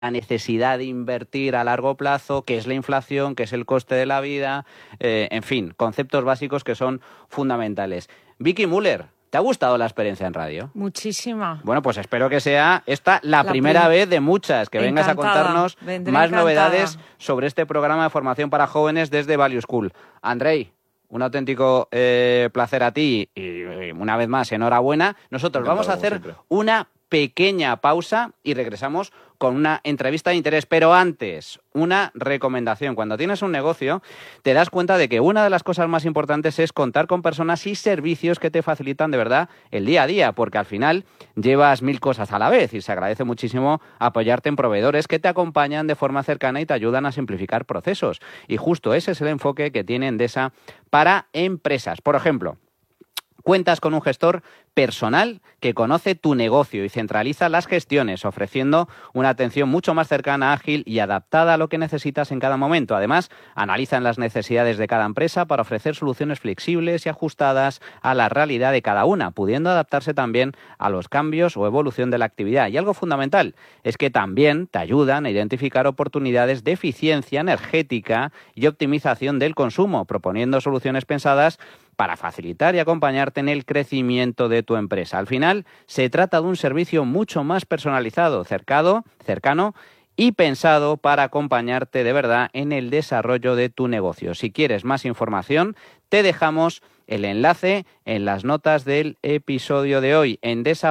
la necesidad de invertir a largo plazo, qué es la inflación, qué es el coste de la vida, en fin, conceptos básicos que son fundamentales. Vicky Müller, ¿te ha gustado la experiencia en radio? Muchísima. Bueno, pues espero que sea esta la primera vez de muchas, que vengas a contarnos más novedades sobre este programa de formación para jóvenes desde Value School. Andrei, un auténtico placer a ti y una vez más, enhorabuena. Nosotros vamos a hacer una pequeña pausa y regresamos con una entrevista de interés. Pero antes, una recomendación. Cuando tienes un negocio, te das cuenta de que una de las cosas más importantes es contar con personas y servicios que te facilitan de verdad el día a día, porque al final llevas 1000 cosas a la vez y se agradece muchísimo apoyarte en proveedores que te acompañan de forma cercana y te ayudan a simplificar procesos. Y justo ese es el enfoque que tiene Endesa para empresas. Por ejemplo, cuentas con un gestor personal que conoce tu negocio y centraliza las gestiones, ofreciendo una atención mucho más cercana, ágil y adaptada a lo que necesitas en cada momento. Además, analizan las necesidades de cada empresa para ofrecer soluciones flexibles y ajustadas a la realidad de cada una, pudiendo adaptarse también a los cambios o evolución de la actividad. Y algo fundamental es que también te ayudan a identificar oportunidades de eficiencia energética y optimización del consumo, proponiendo soluciones pensadas para facilitar y acompañarte en el crecimiento de tu empresa. Al final, se trata de un servicio mucho más personalizado, cercano y pensado para acompañarte de verdad en el desarrollo de tu negocio. Si quieres más información, te dejamos el enlace en las notas del episodio de hoy,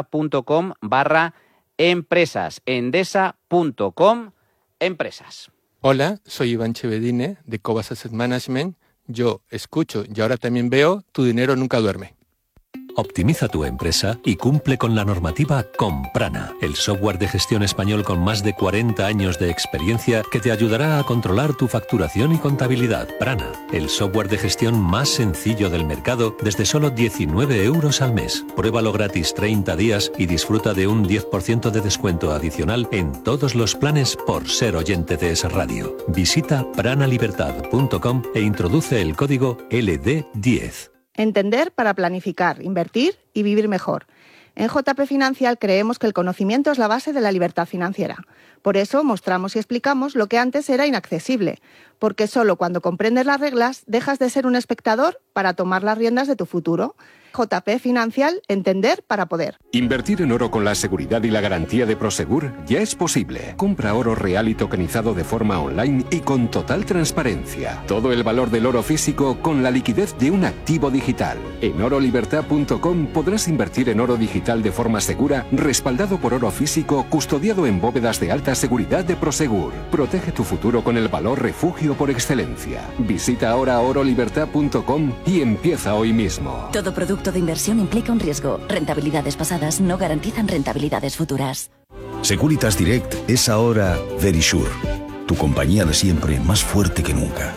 endesa.com/empresas, endesa.com/empresas. Hola, soy Iván Chevedine de Cobas Asset Management. Yo escucho y ahora también veo Tu dinero nunca duerme. Optimiza tu empresa y cumple con la normativa con Prana, el software de gestión español con más de 40 años de experiencia que te ayudará a controlar tu facturación y contabilidad. Prana, el software de gestión más sencillo del mercado desde solo 19 euros al mes. Pruébalo gratis 30 días y disfruta de un 10% de descuento adicional en todos los planes por ser oyente de Es Radio. Visita pranalibertad.com e introduce el código LD10. Entender para planificar, invertir y vivir mejor. En JP Financial creemos que el conocimiento es la base de la libertad financiera. Por eso mostramos y explicamos lo que antes era inaccesible, porque solo cuando comprendes las reglas dejas de ser un espectador para tomar las riendas de tu futuro. JP Financial, entender para poder. Invertir en oro con la seguridad y la garantía de Prosegur ya es posible. Compra oro real y tokenizado de forma online y con total transparencia. Todo el valor del oro físico con la liquidez de un activo digital. En orolibertad.com podrás invertir en oro digital de forma segura, respaldado por oro físico, custodiado en bóvedas de alta seguridad de Prosegur. Protege tu futuro con el valor refugio por excelencia. Visita ahora orolibertad.com y empieza hoy mismo. Todo producto de inversión implica un riesgo. Rentabilidades pasadas no garantizan rentabilidades futuras. Securitas Direct es ahora Verisure, tu compañía de siempre más fuerte que nunca.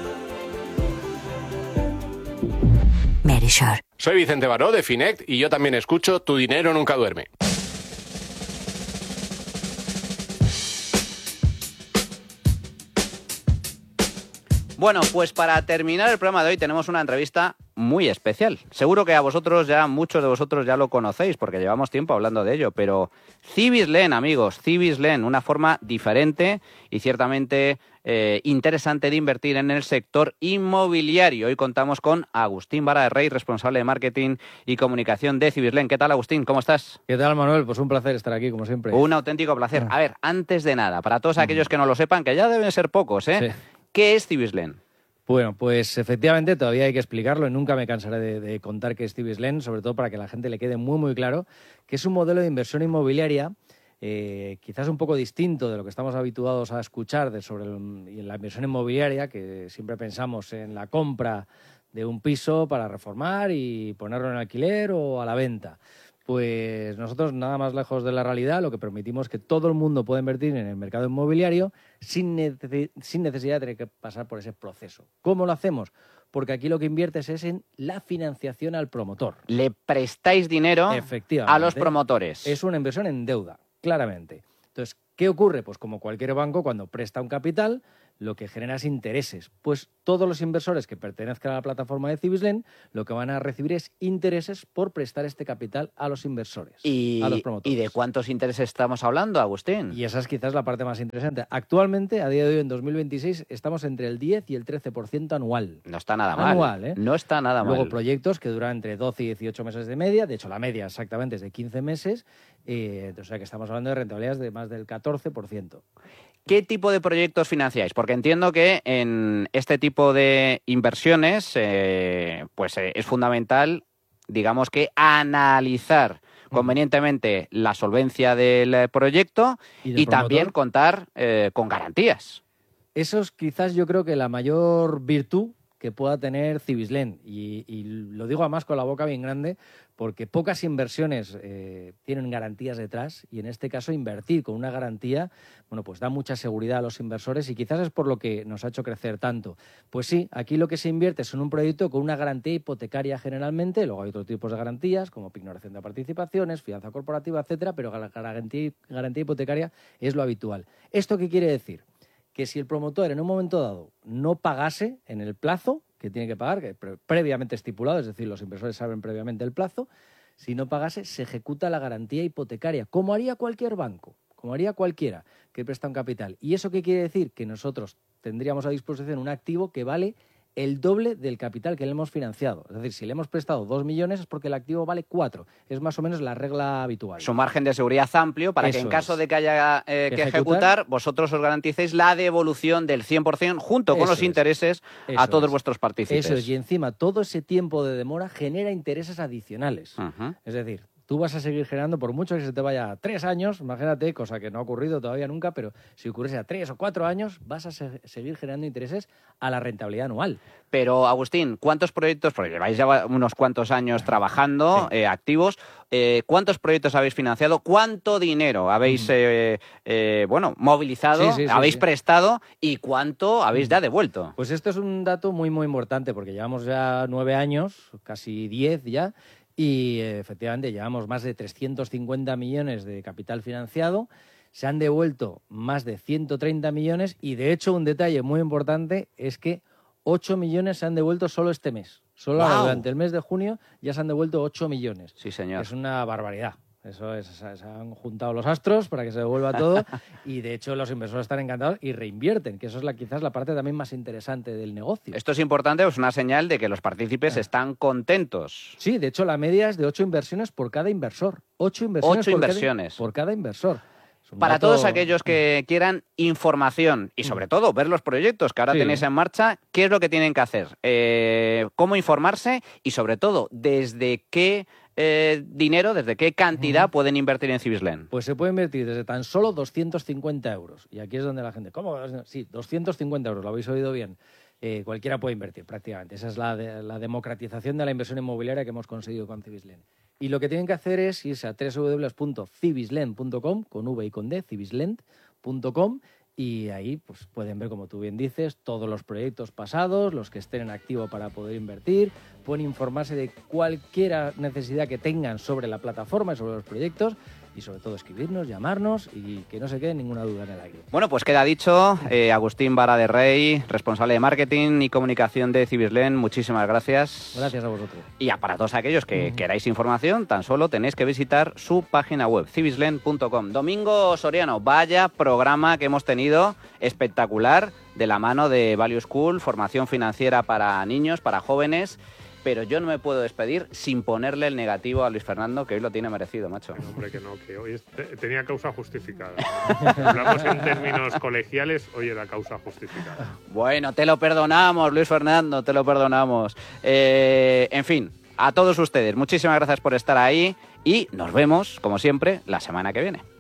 Verisure. Soy Vicente Baró de Finect y yo también escucho Tu dinero nunca duerme. Bueno, pues para terminar el programa de hoy tenemos una entrevista muy especial. Seguro que muchos de vosotros ya lo conocéis porque llevamos tiempo hablando de ello, pero Cibislen, amigos, Cibislen, una forma diferente y ciertamente interesante de invertir en el sector inmobiliario. Hoy contamos con Agustín Vara de Rey, responsable de marketing y comunicación de Cibislen. ¿Qué tal, Agustín? ¿Cómo estás? ¿Qué tal, Manuel? Pues un placer estar aquí, como siempre. Un auténtico placer. A ver, antes de nada, para todos aquellos que no lo sepan, que ya deben ser pocos, Sí. ¿Qué es Cibislen? Bueno, pues efectivamente todavía hay que explicarlo y nunca me cansaré de contar qué es Cibislen, sobre todo para que a la gente le quede muy, muy claro que es un modelo de inversión inmobiliaria quizás un poco distinto de lo que estamos habituados a escuchar sobre la inversión inmobiliaria, que siempre pensamos en la compra de un piso para reformar y ponerlo en alquiler o a la venta. Pues nosotros, nada más lejos de la realidad, lo que permitimos es que todo el mundo pueda invertir en el mercado inmobiliario sin necesidad de tener que pasar por ese proceso. ¿Cómo lo hacemos? Porque aquí lo que inviertes es en la financiación al promotor. Le prestáis dinero a los promotores. Es una inversión en deuda, claramente. Entonces, ¿qué ocurre? Pues como cualquier banco, cuando presta un capital, lo que genera es intereses. Pues todos los inversores que pertenezcan a la plataforma de Cibislen lo que van a recibir es intereses por prestar este capital a los inversores, a los promotores. ¿Y de cuántos intereses estamos hablando, Agustín? Y esa es quizás la parte más interesante. Actualmente, a día de hoy, en 2026, estamos entre el 10 y el 13% anual. No está nada mal. Anual, ¿eh? No está nada mal. Luego proyectos que duran entre 12 y 18 meses de media. De hecho, la media exactamente es de 15 meses. O sea que estamos hablando de rentabilidades de más del 14%. ¿Qué tipo de proyectos financiáis? Porque entiendo que en este tipo de inversiones es fundamental, digamos que analizar convenientemente la solvencia del proyecto y también contar con garantías. Eso es quizás yo creo que la mayor virtud que pueda tener Cibislen. Y lo digo además con la boca bien grande, porque pocas inversiones tienen garantías detrás, y en este caso invertir con una garantía, bueno, pues da mucha seguridad a los inversores, y quizás es por lo que nos ha hecho crecer tanto. Pues sí, aquí lo que se invierte es en un proyecto con una garantía hipotecaria generalmente, luego hay otros tipos de garantías, como pignoración de participaciones, fianza corporativa, etcétera, pero la garantía hipotecaria es lo habitual. ¿Esto qué quiere decir? Que si el promotor en un momento dado no pagase en el plazo que tiene que pagar, que previamente estipulado, es decir, los inversores saben previamente el plazo, si no pagase se ejecuta la garantía hipotecaria, como haría cualquier banco, como haría cualquiera que presta un capital. ¿Y eso qué quiere decir? Que nosotros tendríamos a disposición un activo que vale el doble del capital que le hemos financiado. Es decir, si le hemos prestado 2 millones es porque el activo vale 4. Es más o menos la regla habitual. Su margen de seguridad amplio para que en caso de que haya que ejecutar, vosotros os garanticéis la devolución del 100% junto con los intereses a todos vuestros partícipes. Eso es, y encima todo ese tiempo de demora genera intereses adicionales. Es decir, tú vas a seguir generando, por mucho que se te vaya a 3 años, imagínate, cosa que no ha ocurrido todavía nunca, pero si ocurriese a 3 o 4 años, vas a seguir generando intereses a la rentabilidad anual. Pero, Agustín, ¿cuántos proyectos, porque lleváis ya unos cuantos años trabajando, activos, cuántos proyectos habéis financiado, cuánto dinero habéis movilizado, habéis prestado y cuánto habéis ya devuelto? Pues esto es un dato muy, muy importante, porque llevamos ya 9 años, casi 10 ya, y efectivamente llevamos más de 350 millones de capital financiado, se han devuelto más de 130 millones y de hecho un detalle muy importante es que 8 millones se han devuelto solo este mes. Solo ahora, durante el mes de junio ya se han devuelto 8 millones. Sí, señor. Es una barbaridad. Eso es, se han juntado los astros para que se devuelva todo y de hecho los inversores están encantados y reinvierten, que eso es quizás la parte también más interesante del negocio. Esto es importante, es una señal de que los partícipes están contentos. Sí, de hecho la media es de 8 inversiones por cada inversor. 8 inversiones por cada inversor. Para todos aquellos que quieran información y sobre todo ver los proyectos que ahora tenéis en marcha, ¿qué es lo que tienen que hacer? ¿Cómo informarse? Y sobre todo, ¿desde qué dinero, desde qué cantidad pueden invertir en Cibislen? Pues se puede invertir desde tan solo 250 euros. Y aquí es donde la gente, ¿cómo? Sí, 250 euros, lo habéis oído bien. Cualquiera puede invertir prácticamente. Esa es la democratización de la inversión inmobiliaria que hemos conseguido con Cibislen. Y lo que tienen que hacer es irse a www.cibislen.com, con V y con D, cibislen.com, y ahí pues pueden ver, como tú bien dices, todos los proyectos pasados, los que estén en activo para poder invertir, pueden informarse de cualquier necesidad que tengan sobre la plataforma y sobre los proyectos, y sobre todo escribirnos, llamarnos y que no se quede ninguna duda en el aire. Bueno, pues queda dicho. Agustín Vara de Rey, responsable de marketing y comunicación de Cibislen, muchísimas gracias. Gracias a vosotros. Y para todos aquellos que queráis información, tan solo tenéis que visitar su página web, cibislen.com. Domingo Soriano, vaya programa que hemos tenido, espectacular, de la mano de Value School, formación financiera para niños, para jóvenes. Pero yo no me puedo despedir sin ponerle el negativo a Luis Fernando, que hoy lo tiene merecido, macho. No, hombre, que no, que hoy tenía causa justificada. Si hablamos en términos colegiales, hoy era causa justificada. Bueno, te lo perdonamos, Luis Fernando, te lo perdonamos. En fin, a todos ustedes, muchísimas gracias por estar ahí y nos vemos, como siempre, la semana que viene.